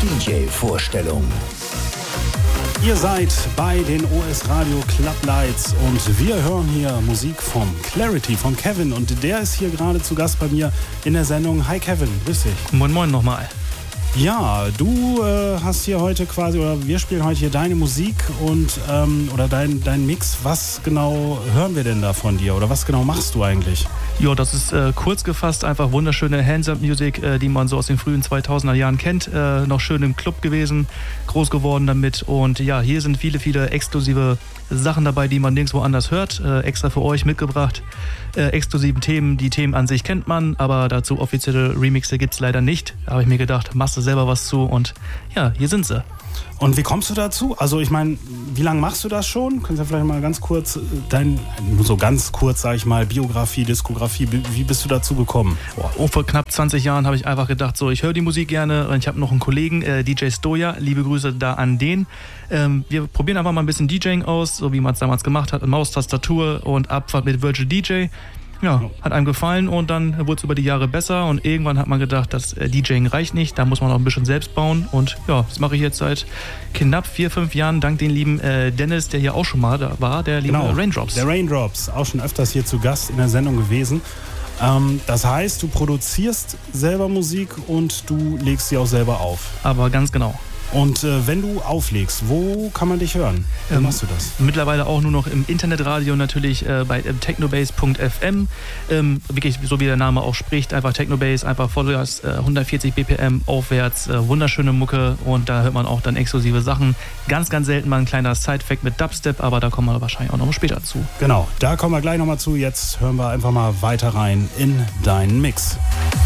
DJ-Vorstellung. Ihr seid bei den OS Radio Club Lights und wir hören hier Musik vom Clarity, von Kevin. Und der ist hier gerade zu Gast bei mir in der Sendung. Hi Kevin, grüß dich. Moin moin nochmal. Ja, du hast hier heute quasi, oder wir spielen heute hier deine Musik und oder dein Mix. Was genau hören wir denn da von dir oder was genau machst du eigentlich? Ja, das ist kurz gefasst einfach wunderschöne Hands-Up-Musik, die man so aus den frühen 2000er Jahren kennt. Noch schön im Club gewesen, groß geworden damit. Und ja, hier sind viele, viele exklusive Sachen dabei, die man nirgendwo anders hört. Extra für euch mitgebracht. Exklusiven Themen, die Themen an sich kennt man, aber dazu offizielle Remixe gibt's leider nicht. Da habe ich mir gedacht, machst du selber was zu und ja, hier sind sie. Und wie kommst du dazu? Also ich meine, wie lange machst du das schon? Kannst du vielleicht mal ganz kurz sag ich mal, Biografie, Diskografie, wie bist du dazu gekommen? Vor knapp 20 Jahren habe ich einfach gedacht, so ich höre die Musik gerne und ich habe noch einen Kollegen, DJ Stoja, liebe Grüße da an den. Wir probieren einfach mal ein bisschen DJing aus, so wie man es damals gemacht hat, Maustastatur und Abfahrt mit Virtual DJ. Ja, hat einem gefallen und dann wurde es über die Jahre besser und irgendwann hat man gedacht, das DJing reicht nicht, da muss man auch ein bisschen selbst bauen und ja, das mache ich jetzt seit knapp 4-5 Jahren, dank den lieben Dennis, der hier auch schon mal da war, der liebe Raindrops. Der Raindrops, auch schon öfters hier zu Gast in der Sendung gewesen. Das heißt, du produzierst selber Musik und du legst sie auch selber auf. Aber ganz genau. Und wenn du auflegst, wo kann man dich hören? Wo machst du das? Mittlerweile auch nur noch im Internetradio natürlich bei technobase.fm. Wirklich, so wie der Name auch spricht, einfach Technobase, einfach Vollgas, 140 BPM aufwärts, wunderschöne Mucke und da hört man auch dann exklusive Sachen. Ganz, ganz selten mal ein kleiner Side-Fact mit Dubstep, aber da kommen wir wahrscheinlich auch noch mal später zu. Genau, da kommen wir gleich nochmal zu. Jetzt hören wir einfach mal weiter rein in deinen Mix.